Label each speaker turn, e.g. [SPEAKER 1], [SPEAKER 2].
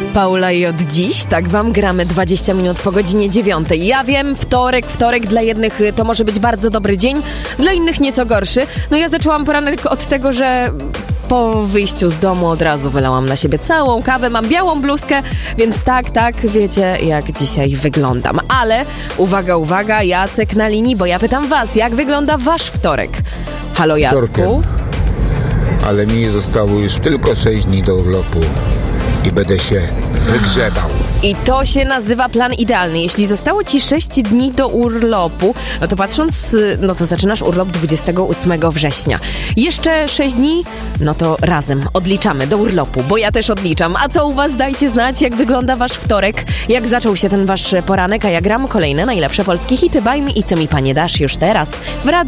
[SPEAKER 1] Paula i od dziś, tak wam gramy 20 minut po godzinie 9. Ja wiem, wtorek dla jednych to może być bardzo dobry dzień, dla innych nieco gorszy. No ja zaczęłam poranek od tego, że po wyjściu z domu od razu wylałam na siebie całą kawę, mam białą bluzkę, więc tak, wiecie jak dzisiaj wyglądam. Ale uwaga, Jacek na linii, bo ja pytam was, jak wygląda wasz wtorek? Halo Jacku?
[SPEAKER 2] Wtorkiem. Ale mi zostało już tylko 6 dni do urlopu i będę się wygrzebał.
[SPEAKER 1] I to się nazywa plan idealny. Jeśli zostało ci 6 dni do urlopu, no to patrząc, no to zaczynasz urlop 28 września. Jeszcze 6 dni, no to razem odliczamy do urlopu, bo ja też odliczam. A co u was? Dajcie znać, jak wygląda wasz wtorek, jak zaczął się ten wasz poranek, a ja gram kolejne najlepsze polskie hity. Baj mi i co mi panie dasz już teraz w radiu.